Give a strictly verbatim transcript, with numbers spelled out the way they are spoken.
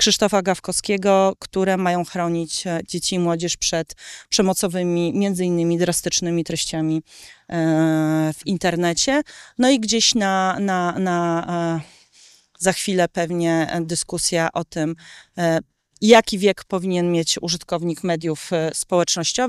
Krzysztofa Gawkowskiego, które mają chronić dzieci i młodzież przed przemocowymi, między innymi drastycznymi treściami w internecie. No i gdzieś na, na, na za chwilę pewnie dyskusja o tym, jaki wiek powinien mieć użytkownik mediów społecznościowych.